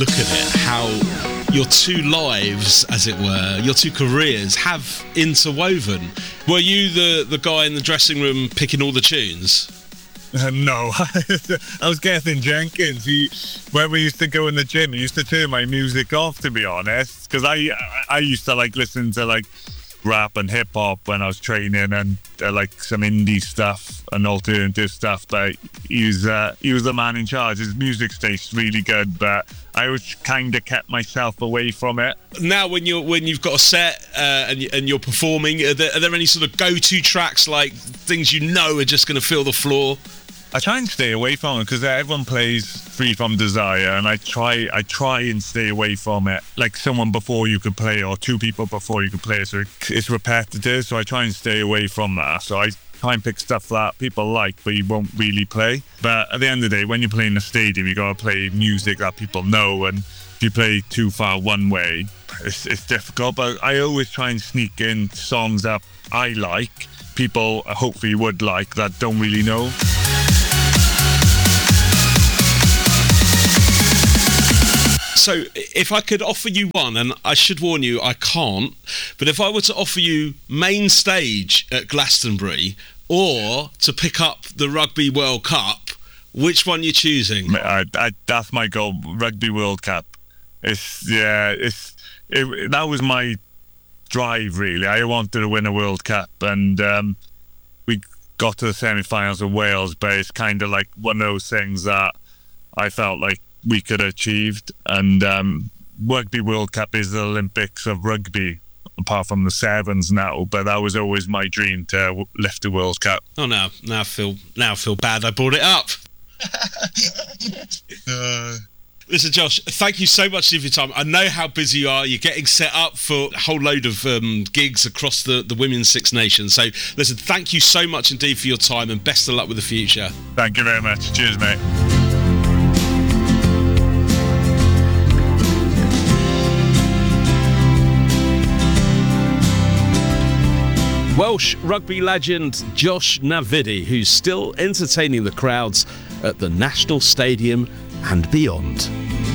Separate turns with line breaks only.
Look at it, how your two lives, as it were, your two careers have interwoven. Were you the guy in the dressing room picking all the tunes?
No, I was Gethin Jenkins. When we used to go in the gym, he used to turn my music off, to be honest, because I used to like listen to like rap and hip hop when I was training, and like some indie stuff and alternative stuff. But he was the man in charge. His music tastes really good, but I always kind of kept myself away from it.
Now, when you've got a set and you're performing, are there any sort of go-to tracks, like things you know are just going to fill the floor?
I try and stay away from it because everyone plays Free From Desire, and I try and stay away from it. Like someone before you could play, or two people before you could play, so it's repetitive. So I try and stay away from that. So I try and pick stuff that people like, but you won't really play. But at the end of the day, when you're playing a stadium, you gotta play music that people know, and if you play too far one way, it's difficult. But I always try and sneak in songs that I like, people hopefully would like, that don't really know.
So if I could offer you one, and I should warn you, I can't, but if I were to offer you main stage at Glastonbury or to pick up the Rugby World Cup, which one are you choosing?
That's my goal, Rugby World Cup. That was my drive, really. I wanted to win a World Cup, and we got to the semi-finals of Wales, but it's kind of like one of those things that I felt like we could have achieved. And Rugby World Cup is the Olympics of rugby, apart from the sevens now, but that was always my dream, to lift the World Cup.
Oh, now I feel bad I brought it up. Listen, Josh, thank you so much for your time. I know how busy you are. You're getting set up for a whole load of gigs across the Women's Six Nations. So, listen, thank you so much indeed for your time, and best of luck with the future.
Thank you very much. Cheers, mate.
Welsh rugby legend Josh Navidi, who's still entertaining the crowds at the National Stadium and beyond.